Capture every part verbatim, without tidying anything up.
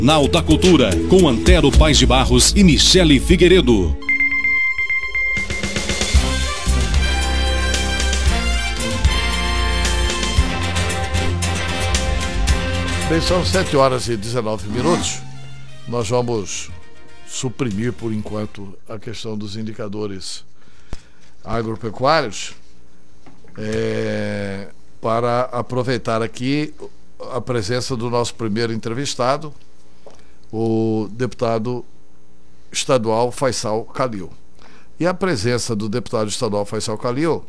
Jornal da Cultura, com Antero Paes de Barros e Michele Figueiredo. Bem, são sete horas e dezenove minutos. Nós vamos suprimir, por enquanto, a questão dos indicadores agropecuários é, para aproveitar aqui a presença do nosso primeiro entrevistado, o deputado estadual Faisal Khalil. E a presença do deputado estadual Faisal Khalil,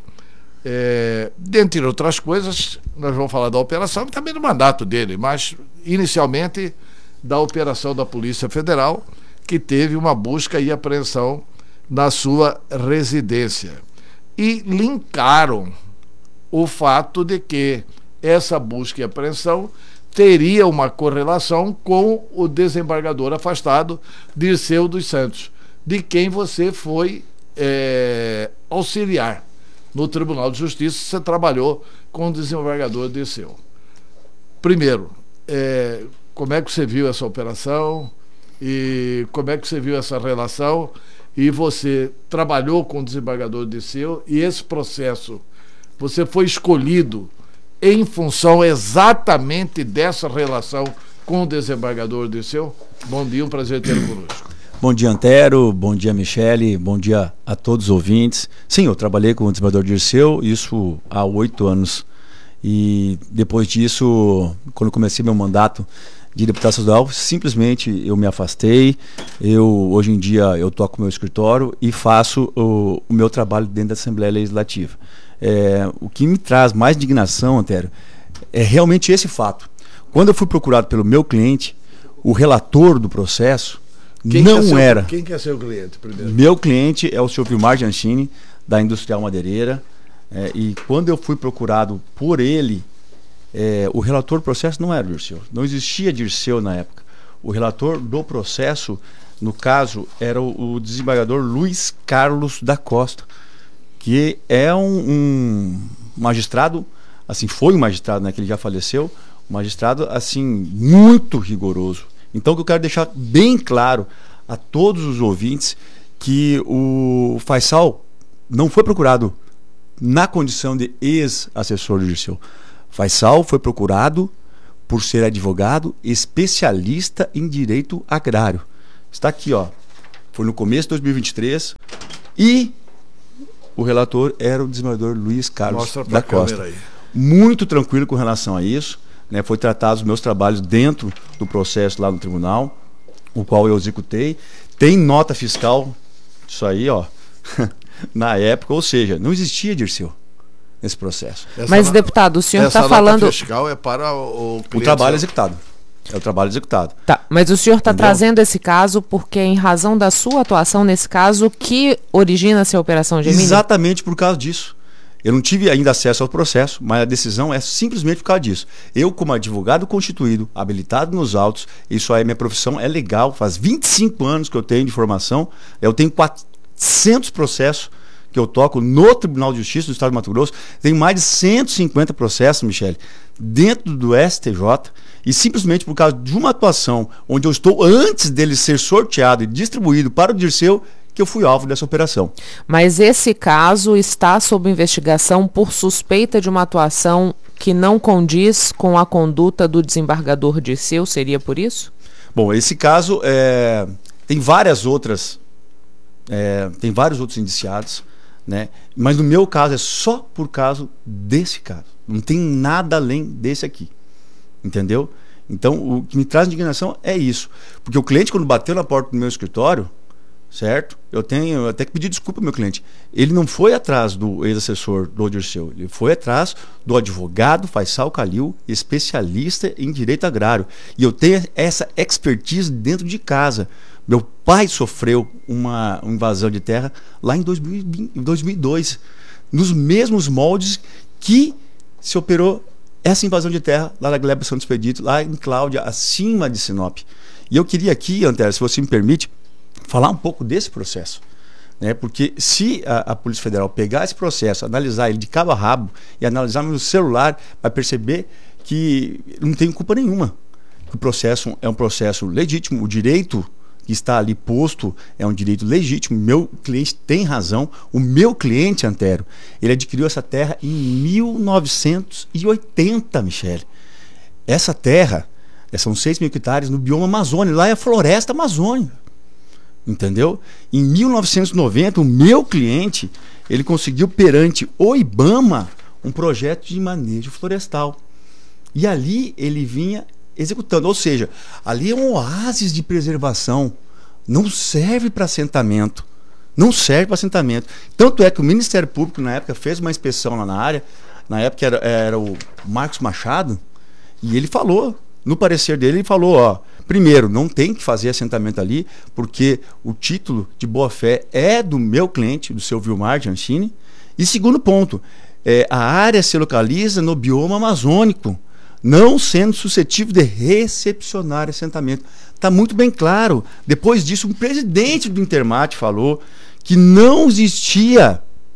é, dentre outras coisas, nós vamos falar da operação e também do mandato dele, mas inicialmente da operação da Polícia Federal, que teve uma busca e apreensão na sua residência. E linkaram o fato de que essa busca e apreensão teria uma correlação com o desembargador afastado, Dirceu dos Santos, de quem você foi é, auxiliar no Tribunal de Justiça. Você trabalhou com o desembargador Dirceu. Primeiro, é, como é que você viu essa operação e como é que você viu essa relação? E você trabalhou com o desembargador Dirceu e esse processo, você foi escolhido em função exatamente dessa relação com o desembargador Dirceu? Bom dia, um prazer tê-lo conosco. Bom dia, Antero, bom dia, Michele, bom dia a todos os ouvintes. Sim, eu trabalhei com o desembargador Dirceu, isso há oito anos. E depois disso, quando comecei meu mandato de deputado estadual, simplesmente eu me afastei. Eu, hoje em dia, eu toco meu escritório e faço o, o meu trabalho dentro da Assembleia Legislativa. É, o que me traz mais indignação, Antero, é realmente esse fato. Quando eu fui procurado pelo meu cliente, o relator do processo quem não que é seu, era. Quem que é seu cliente primeiro? Meu cliente é o senhor Vilmar Gianchini, da Industrial Madeireira. É, e quando eu fui procurado por ele, é, o relator do processo não era Dirceu. Não existia Dirceu na época. O relator do processo, no caso, era o, o desembargador Luiz Carlos da Costa, que é um, um magistrado, assim, foi um magistrado, né, que ele já faleceu, um magistrado, assim, muito rigoroso. Então, o que eu quero deixar bem claro a todos os ouvintes, que o Faisal não foi procurado na condição de ex-assessor do Dirceu. Faisal foi procurado por ser advogado especialista em direito agrário. Está aqui, ó. Foi no começo de dois mil e vinte e três e o relator era o desembargador Luiz Carlos da Costa. Muito tranquilo com relação a isso, né? Foi tratado os meus trabalhos dentro do processo lá no tribunal, o qual eu executei. Tem nota fiscal, isso aí, ó, na época, ou seja, não existia Dirceu nesse processo. Essa Mas, na... deputado, o senhor está falando... Essa nota fiscal é para o... O trabalho executado. É o trabalho executado. Tá, mas o senhor está trazendo esse caso porque é em razão da sua atuação nesse caso que origina essa operação Gemini? Exatamente por causa disso. Eu não tive ainda acesso ao processo, mas a decisão é simplesmente por causa disso. Eu, como advogado constituído, habilitado nos autos, isso aí é minha profissão, é legal, faz vinte e cinco anos que eu tenho de formação, eu tenho quatrocentos processos que eu toco no Tribunal de Justiça do Estado de Mato Grosso, tenho mais de cento e cinquenta processos, Michele, dentro do S T J, e simplesmente por causa de uma atuação onde eu estou antes dele ser sorteado e distribuído para o Dirceu, que eu fui alvo dessa operação. Mas esse caso está sob investigação por suspeita de uma atuação que não condiz com a conduta do desembargador Dirceu, seria por isso? Bom, esse caso é, tem várias outras, é, tem vários outros indiciados, né? Mas no meu caso é só por causa desse caso. Não tem nada além desse aqui. Entendeu? Então, o que me traz indignação é isso. Porque o cliente, quando bateu na porta do meu escritório, certo? Eu tenho até que pedir desculpa ao meu cliente. Ele não foi atrás do ex-assessor do Dirceu, ele foi atrás do advogado Faisal Khalil, especialista em direito agrário. E eu tenho essa expertise dentro de casa. Meu pai sofreu uma, uma invasão de terra lá em dois mil e vinte, em dois mil e dois, nos mesmos moldes que se operou essa invasão de terra lá na Gleba Santos Expedito, lá em Cláudia, acima de Sinop. E eu queria aqui, Antero, se você me permite, falar um pouco desse processo, né? Porque se a, a Polícia Federal pegar esse processo, analisar ele de cabo a rabo e analisar no celular, vai perceber que não tem culpa nenhuma. que o processo é um processo legítimo, o direito que está ali posto é um direito legítimo, meu cliente tem razão, o meu cliente, Antero, ele adquiriu essa terra em mil novecentos e oitenta, Michele. Essa terra, são seis mil hectares no bioma Amazônia, lá é a floresta amazônica, entendeu? Em mil novecentos e noventa, o meu cliente, ele conseguiu perante o IBAMA um projeto de manejo florestal, e ali ele vinha executando, ou seja, ali é um oásis de preservação, não serve para assentamento, não serve para assentamento. Tanto é que o Ministério Público na época fez uma inspeção lá na área, na época era, era o Marcos Machado, e ele falou, no parecer dele, ele falou, ó, primeiro, não tem que fazer assentamento ali, porque o título de boa-fé é do meu cliente, do seu Vilmar Gianchini, e segundo ponto, é, a área se localiza no bioma amazônico, não sendo suscetível de recepcionar assentamento. Está muito bem claro. Depois disso, um presidente do Intermate falou que não existia,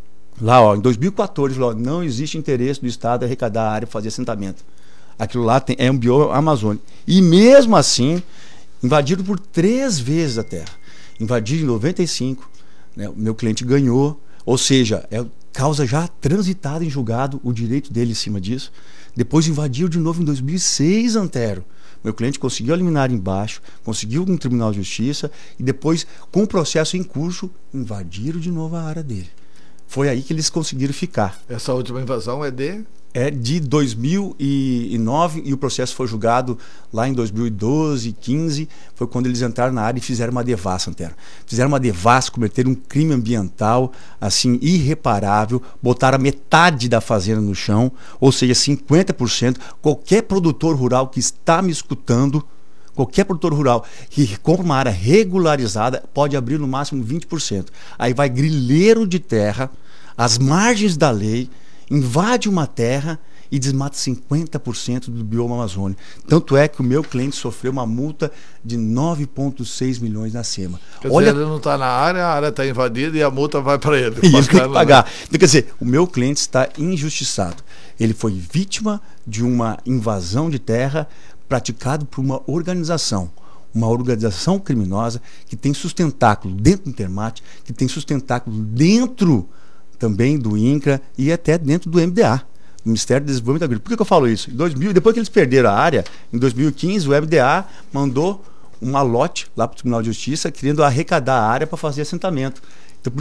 lá ó, em dois mil e quatorze, falou, não existe interesse do Estado em arrecadar a área e fazer assentamento. Aquilo lá tem, é um bioma amazônico. E mesmo assim, invadiram por três vezes a terra. Invadiram em noventa e cinco, né, o meu cliente ganhou, ou seja, é causa já transitada em julgado, o direito dele em cima disso. Depois invadiu de novo em dois mil e seis, Antero. Meu cliente conseguiu eliminar embaixo, conseguiu no Tribunal de Justiça e depois, com o processo em curso, invadiram de novo a área dele. Foi aí que eles conseguiram ficar. Essa última invasão é de? É de dois mil e nove e o processo foi julgado lá em dois mil e doze, quinze, foi quando eles entraram na área e fizeram uma devassa, Antero. Fizeram uma devassa, cometeram um crime ambiental, assim, irreparável, botaram a metade da fazenda no chão, ou seja, cinquenta por cento. Qualquer produtor rural que está me escutando, qualquer produtor rural que compra uma área regularizada, pode abrir no máximo vinte por cento. Aí vai grileiro de terra, às margens da lei, invade uma terra e desmata cinquenta por cento do bioma amazônico. Tanto é que o meu cliente sofreu uma multa de nove vírgula seis milhões na SEMA. Quer Olha, dizer, ele não está na área, a área está invadida e a multa vai para ele. e ele tem que Bacana, pagar. né? Então, quer dizer, o meu cliente está injustiçado. Ele foi vítima de uma invasão de terra praticada por uma organização. Uma organização criminosa que tem sustentáculo dentro do Intermate, que tem sustentáculo dentro também do INCRA e até dentro do M D A, do Ministério do Desenvolvimento Agrícola. Por que, que eu falo isso? Em dois mil, depois que eles perderam a área, em dois mil e quinze, o M D A mandou uma lote lá para o Tribunal de Justiça querendo arrecadar a área para fazer assentamento.